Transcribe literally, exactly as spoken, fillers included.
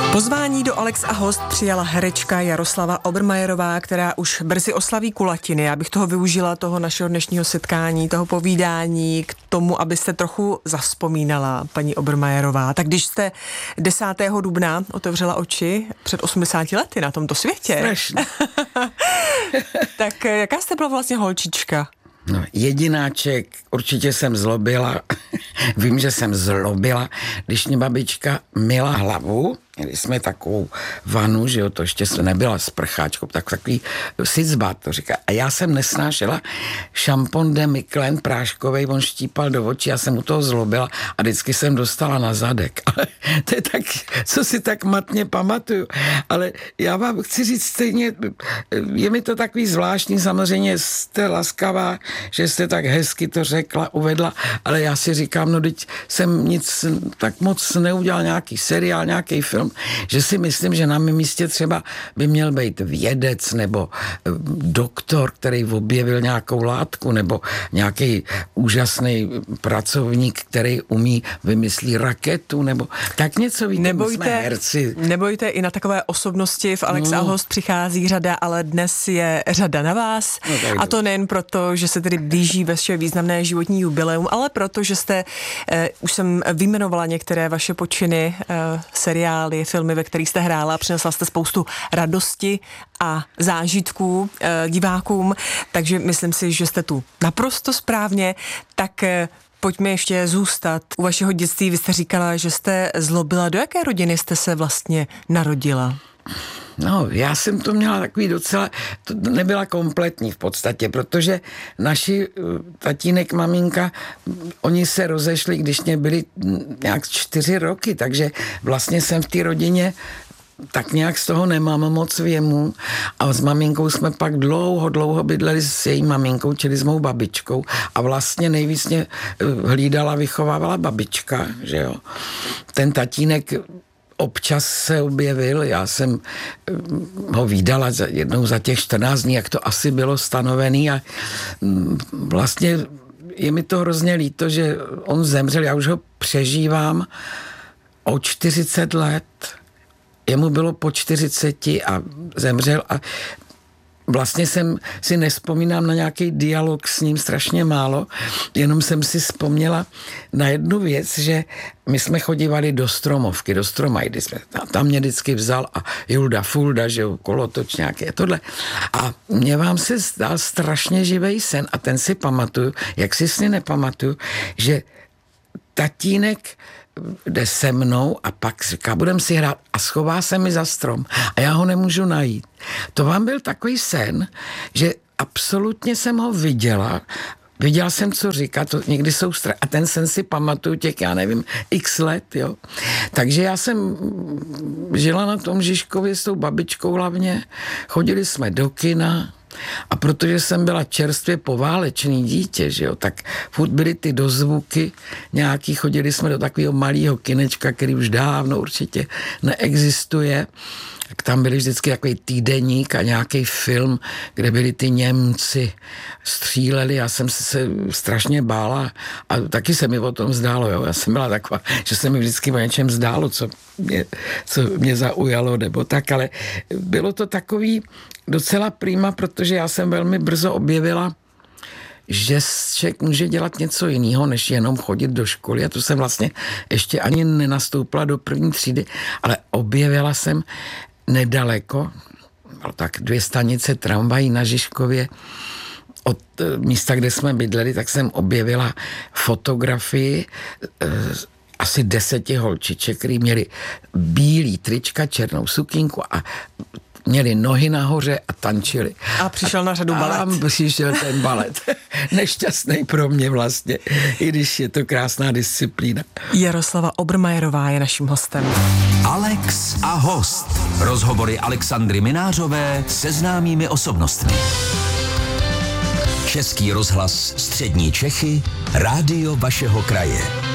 Pozvání do Alex a host přijala herečka Jaroslava Obermajerová, která už brzy oslaví kulatiny. Já bych toho využila, toho našeho dnešního setkání, toho povídání k tomu, abyste trochu zavzpomínala, paní Obermajerová. Tak když jste desátého dubna otevřela oči před osmdesáti lety na tomto světě, strašně. tak jaká jste byla vlastně holčička? No, jedináček, určitě jsem zlobila, vím, že jsem zlobila, když mě babička myla hlavu, měli jsme takovou vanu, že jo, to ještě nebyla sprcháčkou, tak takový sicbát, to říká. A já jsem nesnášela šampon de Michelin práškovej, on štípal do očí, já jsem u toho zlobila a vždycky jsem dostala na zadek. Ale to je tak, co si tak matně pamatuju. Ale já vám chci říct stejně, je mi to takový zvláštní, samozřejmě jste laskavá, že jste tak hezky to řekla, uvedla, ale já si říkám, no teď jsem nic tak moc neudělal, nějaký seriál, nějaký film, že si myslím, že na mém místě třeba by měl být vědec nebo doktor, který objevil nějakou látku, nebo nějaký úžasný pracovník, který umí vymyslí raketu, nebo tak něco, víte, nebojte, jsme herci. Nebojte, i na takové osobnosti v Alex no. a host přichází řada, ale dnes je řada na vás. No, a to nejen proto, že se tedy blíží vaše významné životní jubileum, ale proto, že jste, eh, už jsem vyjmenovala některé vaše počiny, eh, seriály, filmy, ve kterých jste hrála a přinesla jste spoustu radosti a zážitků eh, divákům, takže myslím si, že jste tu naprosto správně, tak eh, pojďme ještě zůstat u vašeho dětství. Vy jste říkala, že jste zlobila. Do jaké rodiny jste se vlastně narodila? No, já jsem to měla takový docela, to nebyla kompletní v podstatě, protože naši tatínek, maminka, oni se rozešli, když mě byli nějak čtyři roky, takže vlastně jsem v té rodině tak nějak z toho nemám moc věmu a s maminkou jsme pak dlouho, dlouho bydleli s její maminkou, čili s mou babičkou a vlastně nejvíc mě hlídala, vychovávala babička, že jo. Ten tatínek občas se objevil, já jsem ho vídala jednou za těch čtrnáct dní, jak to asi bylo stanovený a vlastně je mi to hrozně líto, že on zemřel, já už ho přežívám o čtyřicet let. Jemu bylo po čtyřiceti a zemřel a vlastně jsem si nespomínám na nějaký dialog s ním strašně málo, jenom jsem si vzpomněla na jednu věc, že my jsme chodívali do Stromovky, do Stromajdy, jsme, tam mě vždycky vzal a Julda Fulda, že jo, kolotoč nějaké tohle. A mě vám se zdal strašně živej sen a ten si pamatuju, jak si sny nepamatuju, že tatínek jde se mnou a pak říká, budem si hrát a schová se mi za strom a já ho nemůžu najít. To vám byl takový sen, že absolutně jsem ho viděla, viděla jsem, co říká, to někdy jsou stra... a ten sen si pamatuju těch, já nevím, x let, jo. Takže já jsem žila na tom Žižkově s tou babičkou hlavně, chodili jsme do kina, a protože jsem byla čerstvě poválečný dítě, že jo, tak furt byly ty dozvuky nějaký, chodili jsme do takového malého kinečka, který už dávno určitě neexistuje. Tak tam byly vždycky takový týdeník a nějaký film, kde byli ty Němci, stříleli, já jsem se strašně bála a taky se mi o tom zdálo, jo. Já jsem byla taková, že se mi vždycky o něčem zdálo, co mě, co mě zaujalo, nebo tak, ale bylo to takový docela prima, protože já jsem velmi brzo objevila, že člověk může dělat něco jiného, než jenom chodit do školy. A to jsem vlastně ještě ani nenastoupila do první třídy, ale objevila jsem nedaleko, tak dvě stanice tramvají na Žižkově, od místa, kde jsme bydleli, tak jsem objevila fotografii asi deseti holčiček, který měli bílý trička, černou sukínku a měli nohy nahoře a tančili. A přišel na řadu balet. A přišel ten balet. Nešťastný pro mě vlastně, i když je to krásná disciplína. Jaroslava Obermajerová je naším hostem. Alex a host. Rozhovory Alexandry Minářové se známými osobnostmi. Český rozhlas Střední Čechy, rádio vašeho kraje.